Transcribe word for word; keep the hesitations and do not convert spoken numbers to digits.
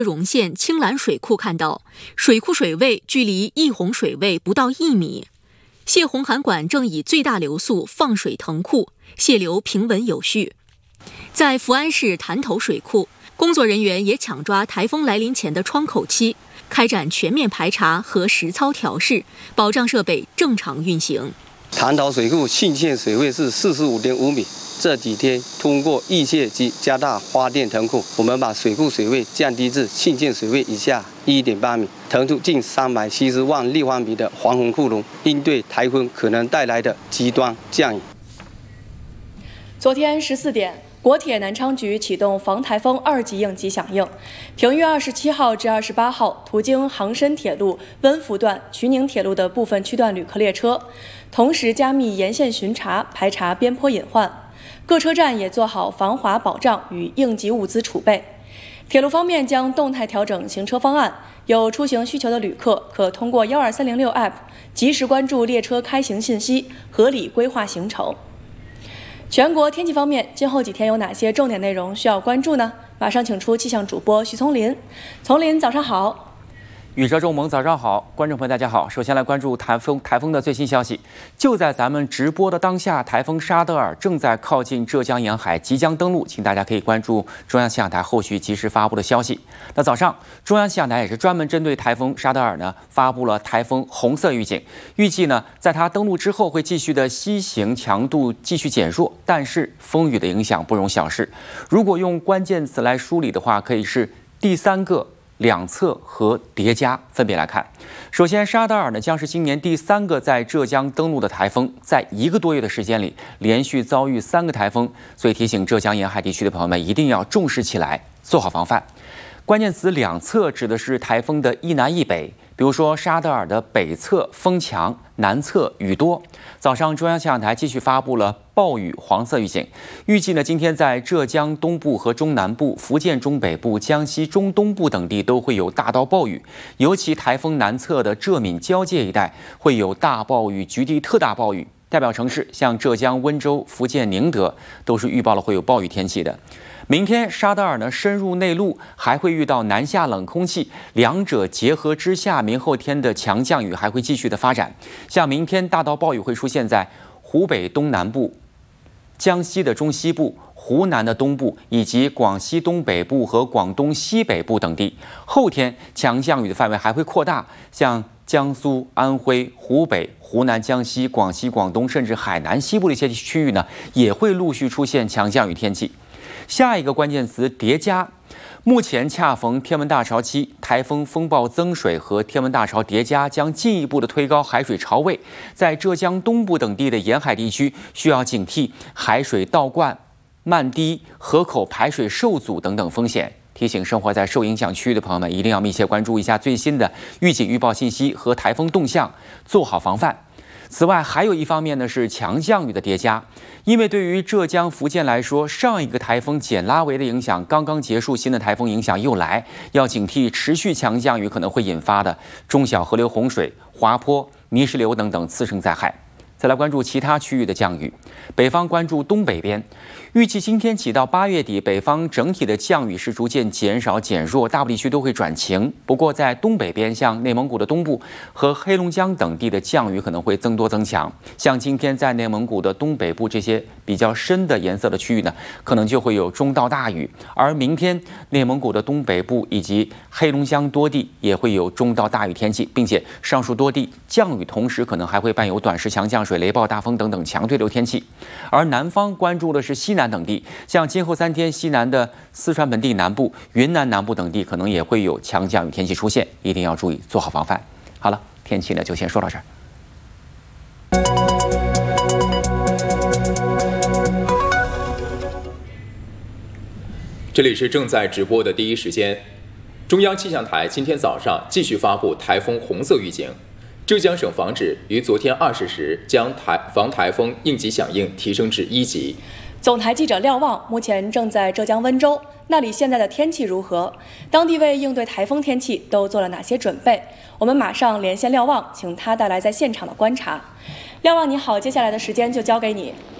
荣县青蓝水库看到，水库水位距离溢洪水位不到一米。泄洪涵管正以最大流速放水腾库，泄流平稳有序。在福安市潭头水库，工作人员也抢抓台风来临前的窗口期，开展全面排查和实操调试，保障设备正常运行。 潭头水库沁泄水位是四十五点五米。这几天通过预泄及加大发电腾库，我们把水库水位降低至沁泄水位以下一点八米，腾出近三百七十万立方米的防洪库容，应对台风可能带来的极端降雨。 昨天十四点，国铁南昌局启动防台风二级应急响应。平月二十七号至二十八号，途经杭深铁路温福段、衢宁铁路的部分区段旅客列车，同时加密沿线巡查，排查边坡隐患。各车站也做好防滑保障与应急物资储备。铁路方面将动态调整行车方案，有出行需求的旅客可通过幺二三零六 App 及时关注列车开行信息，合理规划行程。全国天气方面，今后几天有哪些重点内容需要关注呢？马上请出气象主播徐丛林。丛林，早上好。 雨蛇仲萌，早上好，观众朋友大家好。首先来关注台风台风的最新消息。就在咱们直播的当下，台风沙德尔正在靠近浙江沿海，即将登陆，请大家可以关注中央气象台后续及时发布的消息。那早上，中央气象台也是专门针对台风沙德尔呢发布了台风红色预警，预计呢在它登陆之后会继续的西行，强度继续减弱，但是风雨的影响不容小视。如果用关键词来梳理的话，可以是第三个。两侧和叠加分别来看，首先，沙德尔呢将是今年第三个在浙江登陆的台风，在一个多月的时间里，连续遭遇三个台风，所以提醒浙江沿海地区的朋友们一定要重视起来，做好防范。关键词两侧指的是台风的一南一北，比如说沙德尔的北侧风强，南侧雨多。早上中央气象台继续发布了暴雨黄色预警，预计呢今天在浙江东部和中南部、福建中北部、江西中东部等地都会有大到暴雨，尤其台风南侧的浙闽交界一带会有大暴雨、局地特大暴雨。代表城市像浙江温州、福建宁德都是预报了会有暴雨天气的。明天沙德尔呢深入内陆，还会遇到南下冷空气，两者结合之下，明后天的强降雨还会继续的发展。像明天大到暴雨会出现在湖北东南部、江西的中西部、湖南的东部以及广西东北部和广东西北部等地。后天强降雨的范围还会扩大，像江苏、安徽、湖北、湖南、江西、广西、广东，甚至海南西部的一些区域呢，也会陆续出现强降雨天气。下一个关键词叠加，目前恰逢天文大潮期，台风风暴增水和天文大潮叠加，将进一步的推高海水潮位，在浙江东部等地的沿海地区需要警惕海水倒灌、漫堤、河口排水受阻等等风险。提醒生活在受影响区域的朋友们，一定要密切关注一下最新的预警预报信息和台风动向，做好防范。此外，还有一方面呢是强降雨的叠加，因为对于浙江、福建来说，上一个台风简拉维的影响刚刚结束，新的台风影响又来，要警惕持续强降雨可能会引发的中小河流洪水、滑坡、泥石流等等次生灾害。再来关注其他区域的降雨，北方关注东北边，预计今天起到八月底，北方整体的降雨是逐渐减少减弱，大部地区都会转晴。不过在东北边，像内蒙古的东部和黑龙江等地的降雨可能会增多增强。像今天在内蒙古的东北部这些比较深的颜色的区域呢，可能就会有中到大雨。而明天内蒙古的东北部以及黑龙江多地也会有中到大雨天气，并且上述多地降雨同时可能还会伴有短时强降水、雷暴、大风等等强对流天气。而南方关注的是西南等地，像今后三天西南的四川本地南部、云南南部等地可能也会有强降雨天气出现，一定要注意做好防范。好了，天气呢就先说到这儿。 这里是正在直播的第一时间，中央气象台今天早上继续发布台风红色预警。浙江省防指于昨天二十时将台防台风应急响应提升至一级。 总台记者廖望目前正在浙江温州，那里现在的天气如何？当地为应对台风天气都做了哪些准备？我们马上连线廖望，请他带来在现场的观察。廖望你好，接下来的时间就交给你。